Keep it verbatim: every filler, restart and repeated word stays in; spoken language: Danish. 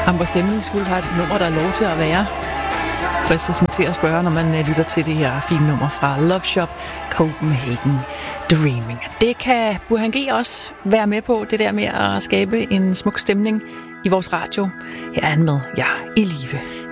Jamen, hvor stemningsfuldt har et nummer, der er lov til at være. Fristes mig til at spørge, når man lytter til det her fine nummer fra Love Shop Copenhagen Dreaming. Det kan Burhan G også være med på, det der med at skabe en smuk stemning i vores radio. Her er han med, ja, i live.